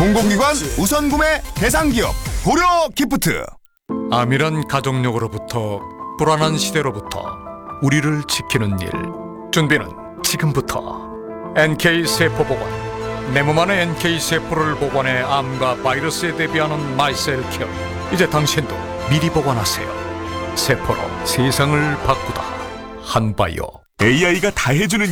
공공기관 우선 구매 대상 기업 고려 기프트. 암이란 가족력으로부터 불안한 시대로부터 우리를 지키는 일. 준비는 지금부터. NK세포보건, 내 몸 안에 NK세포를 보관해 암과 바이러스에 대비하는 마이셀케어. 이제 당신도 미리 보관하세요. 세포로 세상을 바꾸다. 한바이오. AI가 다 해주는